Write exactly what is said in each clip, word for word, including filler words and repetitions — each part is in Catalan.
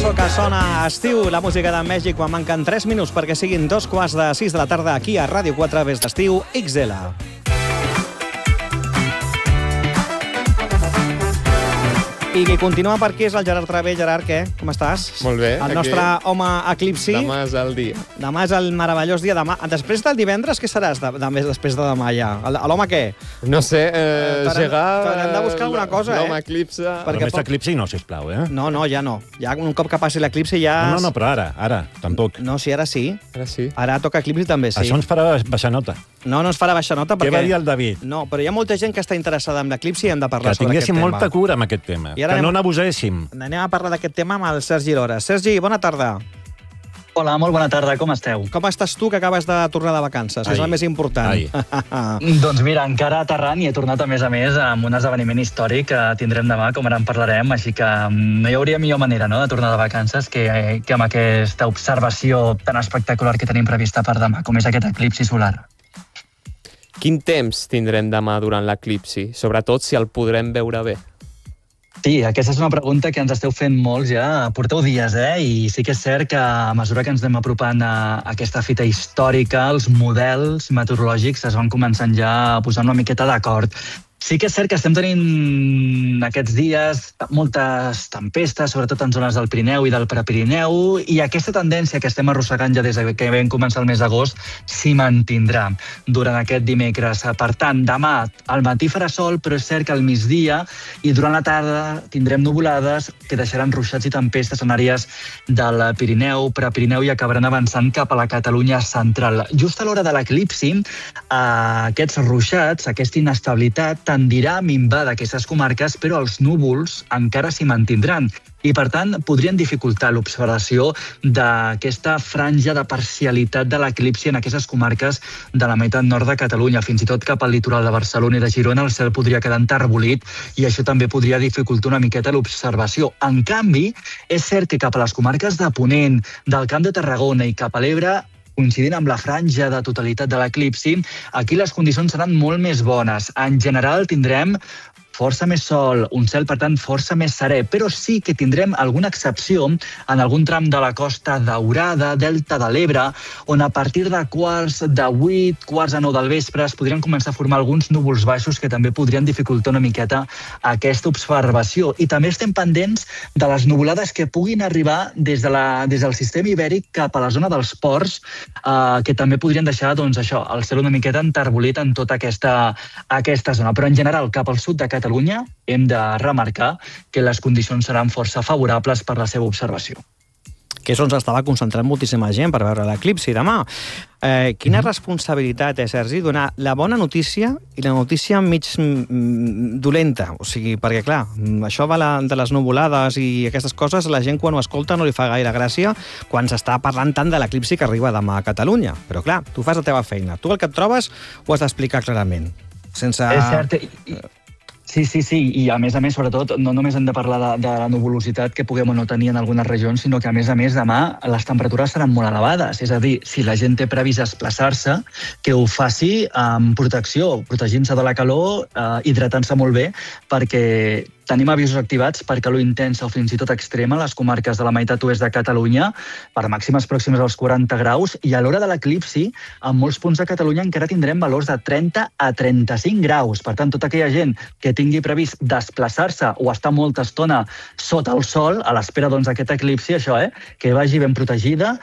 cançó que sona a estiu, la música de Mèxic, quan manquen tres minuts perquè siguin dos quarts de sis de la tarda aquí a Ràdio quatre Ves d'Estiu X L. I qui continua per aquí és el Gerard Travé. Gerard, què? Com estàs? Molt bé. El nostre aquí... home eclipsi. Demà és el dia. Demà és el meravellós dia. Demà. Després del divendres, què seràs de, de, més després de demà ja? L'home què? No sé, eh, llegar... T'haurem de buscar alguna cosa, eh? L'home eclipse... Però més eclipsi no, sisplau, eh? No, no, ja no. Ja un cop que passi l'eclipsi ja... No, no, però ara, ara, tampoc. No, sí, ara sí. Ara sí. Ara toca eclipsi també, sí. Això ens farà baixar nota. No, no ens farà baixar nota perquè... Què va dir el David? No, però hi ha molta gent que està interessada en l'eclipsi i hem de parlar que sobre aquest tema. Que tinguéssim molta cura amb aquest tema, que anem... no n'abuséssim. Anem a parlar d'aquest tema amb el Sergi Lora. Sergi, bona tarda. Hola, molt bona tarda, com esteu? Com estàs tu, que acabes de tornar de vacances? Ai. És el més important. Doncs mira, encara aterrant i he tornat a més a més amb un esdeveniment històric que tindrem demà, com ara en parlarem, així que no hi hauria millor manera, no?, de tornar de vacances que, que amb aquesta observació tan espectacular que tenim prevista per demà, com és aquest eclipsi solar. Quin temps tindrem demà durant l'eclipsi? Sobretot si el podrem veure bé. Sí, aquesta és una pregunta que ens esteu fent molts ja. Porteu dies, eh? I sí que és cert que a mesura que ens anem apropant a aquesta fita històrica, els models meteorològics es van començant ja a posar una miqueta d'acord. Sí que és cert que estem tenint aquests dies moltes tempestes, sobretot en zones del Pirineu i del Prepirineu, i aquesta tendència que estem arrossegant ja des que vam començar el mes d'agost s'hi mantindrà durant aquest dimecres. Per tant, demà al matí farà sol, però és cert que al migdia i durant la tarda tindrem nuvolades que deixaran ruixats i tempestes en àrees del Pirineu, Prepirineu i acabaran avançant cap a la Catalunya central. Just a l'hora de l'eclipsi, aquests ruixats, aquesta inestabilitat, tendirà a minvar d'aquestes comarques, però els núvols encara s'hi mantindran i, per tant, podrien dificultar l'observació d'aquesta franja de parcialitat de l'eclipsi en aquestes comarques de la meitat nord de Catalunya. Fins i tot cap al litoral de Barcelona i de Girona el cel podria quedar enterbolit i això també podria dificultar una miqueta l'observació. En canvi, és cert que cap a les comarques de Ponent, del Camp de Tarragona i cap a l'Ebre, coincidint amb la franja de totalitat de l'eclipsi, aquí les condicions seran molt més bones. En general tindrem força més sol, un cel, per tant, força més serè, però sí que tindrem alguna excepció en algun tram de la Costa Daurada, Delta de l'Ebre, on a partir de quarts de vuit, quarts de nou del vespre es podrien començar a formar alguns núvols baixos que també podrien dificultar una miqueta aquesta observació. I també estem pendents de les nuvolades que puguin arribar des, de la, des del sistema ibèric cap a la zona dels ports, eh, que també podrien deixar, doncs, això, el cel una miqueta enterbolit en tota aquesta, aquesta zona. Però en general, cap al sud de Catalunya, Catalunya, hem de remarcar que les condicions seran força favorables per la seva observació. Que és on s'estava concentrant moltíssima gent per veure l'eclipsi demà. Eh, quina mm-hmm. responsabilitat, eh, Sergi, donar la bona notícia i la notícia mig mm, dolenta? O sigui, perquè, clar, això va la, de les nuvolades i aquestes coses, la gent quan ho escolta no li fa gaire gràcia quan s'està parlant tant de l'eclipsi que arriba demà a Catalunya. Però, clar, tu fas la teva feina. Tu el que et trobes ho has d'explicar clarament. Sense... És cert, i... Sí, sí, sí, i a més a més, sobretot, no només hem de parlar de, de la nuvolositat que puguem o no tenir en algunes regions, sinó que a més a més demà les temperatures seran molt elevades. És a dir, si la gent té previst desplaçar-se, que ho faci amb protecció, protegint-se de la calor, eh, hidratant-se molt bé, perquè tenim avisos activats per calor intensa o fins i tot extrema a les comarques de la meitat oest de Catalunya, per màximes pròximes als quaranta graus, i a l'hora de l'eclipsi, en molts punts de Catalunya encara tindrem valors de trenta a trenta-cinc graus. Per tant, tota aquella gent que tingui previst desplaçar-se o estar molta estona sota el sol, a l'espera doncs, d'aquest eclipsi, això, eh, que vagi ben protegida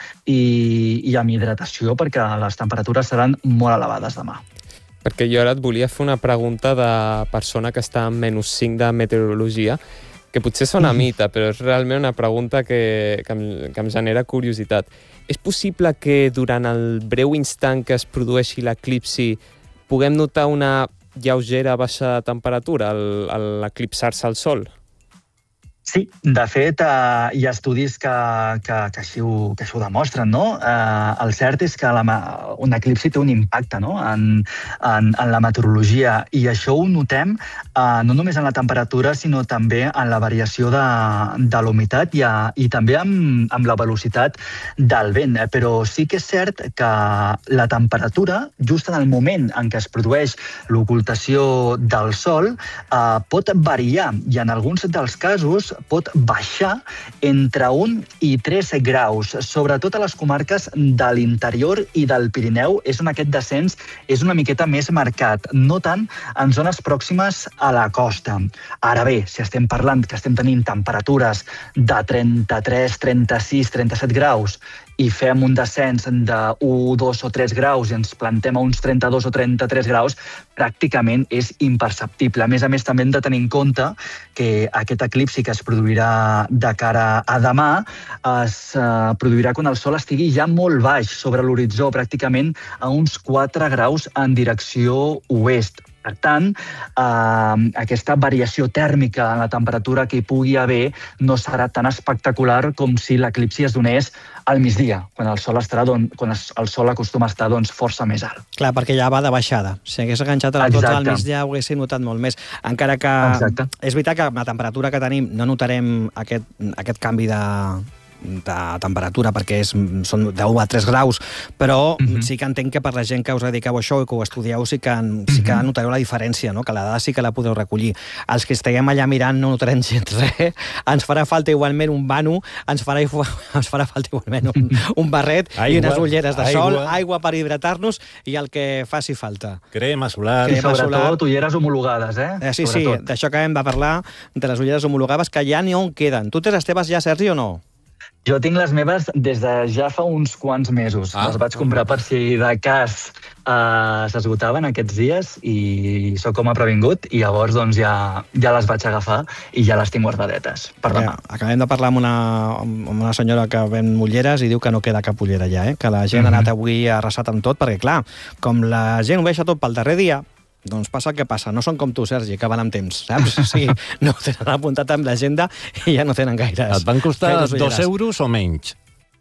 i, i amb hidratació, perquè les temperatures seran molt elevades demà. Perquè jo ara et volia fer una pregunta de persona que està en menys cinc de meteorologia, que potser sona mita, però és realment una pregunta que, que, em, que em genera curiositat. És possible que durant el breu instant que es produeixi l'eclipsi puguem notar una lleugera baixa de temperatura al, a l'eclipsar-se el sol? Sí, de fet, eh, hi ha estudis que, que, que, així ho, que això ho demostren, no? Eh, el cert és que la, un eclipsi té un impacte, no?, en, en, en la meteorologia, i això ho notem eh, no només en la temperatura, sinó també en la variació de, de l'humitat i, a, i també amb, amb la velocitat del vent. Però sí que és cert que la temperatura, just en el moment en què es produeix l'ocultació del sol, eh, pot variar, i en alguns dels casos pot baixar entre un i tres graus, sobretot a les comarques de l'interior i del Pirineu, és on aquest descens és una miqueta més marcat, no tant en zones pròximes a la costa. Ara bé, si estem parlant que estem tenint temperatures de trenta-tres, trenta-sis, trenta-set graus i fem un descens de u, dos o tres graus i ens plantem a uns trenta-dos o trenta-tres graus, pràcticament és imperceptible. A més a més, també hem de tenir en compte que aquest eclipsi que es produirà de cara a demà es uh, produirà quan el sol estigui ja molt baix sobre l'horitzó, pràcticament a uns quatre graus en direcció oest. Per tant, eh, aquesta variació tèrmica en la temperatura que hi pugui haver no serà tan espectacular com si l'eclipsi es donés al migdia, quan el sol estarà don, quan el sol acostuma a estar doncs, força més alt. Clar, perquè ja va de baixada. Si hagués enganxat a la tota al migdia ho haguéssim notat molt més. Encara que Exacte. És veritat que amb la temperatura que tenim no notarem aquest, aquest canvi de... de temperatura, perquè és, són d'u a tres graus, però uh-huh. sí que entenc que per la gent que us dediqueu a això i que ho estudieu sí que, uh-huh. sí que notareu la diferència, no? Que la dada sí que la podeu recollir. Els que estiguem allà mirant no notarem gens res, ens farà falta igualment un vano, ens farà, ens farà falta igualment un, un barret aigua, i unes ulleres de aigua. sol, aigua per hidratar-nos i el que faci falta. Crema solar. I sobretot ulleres homologades, eh? eh sí, sobretot. sí, d'això que hem de parlar, de les ulleres homologades, que ja n'hi on queden. Tu tens les teves ja, Sergi, o no? Jo tinc les meves des de ja fa uns quants mesos. Ah. Les vaig comprar per si de cas uh, s'esgotaven aquests dies i sóc com a previngut i llavors doncs, ja, ja les vaig agafar i ja les tinc guardadetes per demà. Ja, acabem de parlar amb una, amb una senyora que ven ulleres i diu que no queda cap ullera ja, eh? Que la gent mm-hmm. ha anat avui arrasat amb tot perquè, clar, com la gent ho deixa tot pel darrer dia, doncs passa el que passa. No són com tu, Sergi, que van amb temps, saps? O sigui, no ho tenen apuntat amb l'agenda i ja no tenen gaires. Et van costar dos euros o menys?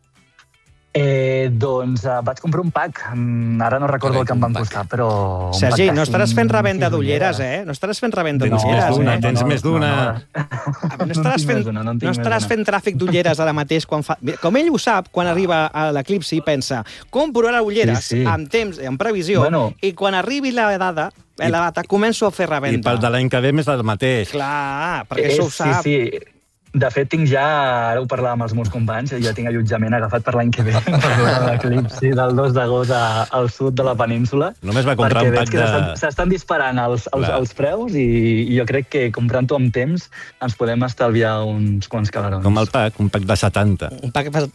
Eh, doncs uh, vaig comprar un pack. Ara no recordo el que em van costar, però... Sergi, no estaràs fent revenda d'ulleres, eh? No estaràs fent revenda d'ulleres, eh? Tens més d'una. No estaràs fent, no estaràs fent tràfic d'ulleres ara mateix quan fa... Com ell ho sap, quan arriba a l'eclipsi, pensa, compro ara ulleres sí, sí. amb temps, amb previsió, bueno. I quan arribi la data, la data, començo a fer revenda. I pel de l'any que ve més del mateix. Clar, perquè això ho sap. Sí, sí. De fet, tinc ja, ara ho parlàvem amb els meus companys, ja tinc allotjament agafat per l'any que ve, per veure l'eclipsi del dos d'agost al sud de la península. Només va comprar un pack de... S'estan disparant els, els, els preus i, i jo crec que comprant-ho amb temps ens podem estalviar uns quants calarons. Com el pack, un pack de setanta. Un pack de...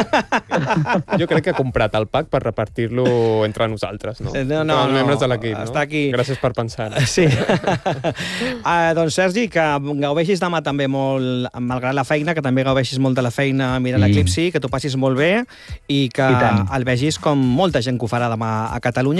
Jo crec que he comprat el pack per repartir-lo entre nosaltres, no? No, no, els membres de l'equip, no? no? Aquí... Gràcies per pensar. Sí. uh, doncs, Sergi, que gaudeixis demà també molt... malgrat la feina, que també gaudeixis molt de la feina mirant l'eclipsi, que t'ho passis molt bé i que I el vegis com molta gent que ho farà demà a Catalunya.